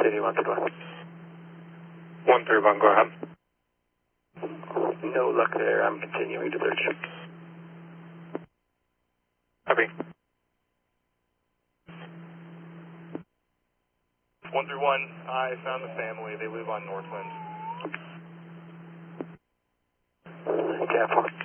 City 131. 131, go ahead. No luck there, I'm continuing to search. Copy. 131, I found the family. They live on Northland. Careful.